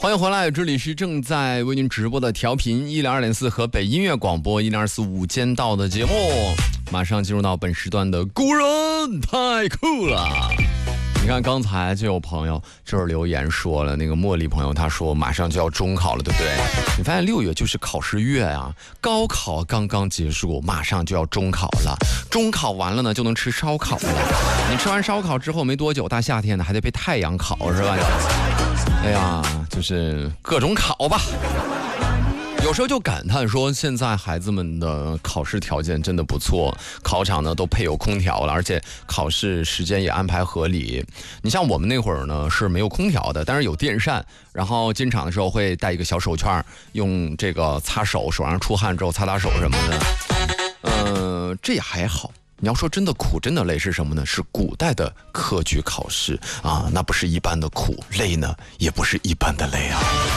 欢迎回来，这里是正在为您直播的调频102.4河北音乐广播102.4午间到的节目，马上进入到本时段的古人太酷了。你看刚才就有朋友这儿留言说了，那个茉莉朋友他说马上就要中考了，对不对？你发现6月就是考试月啊，高考刚刚结束，马上就要中考了，中考完了呢就能吃烧烤了。你吃完烧烤之后没多久，大夏天的还得被太阳烤，是吧？哎呀，就是各种考吧。有时候就感叹说，现在孩子们的考试条件真的不错，考场呢都配有空调了，而且考试时间也安排合理。你像我们那会儿呢是没有空调的，但是有电扇，然后进场的时候会带一个小手绢，用这个擦手，手上出汗之后擦手什么的。这也还好。你要说真的苦真的累是什么呢？是古代的科举考试啊，那不是一般的苦，累呢也不是一般的累啊。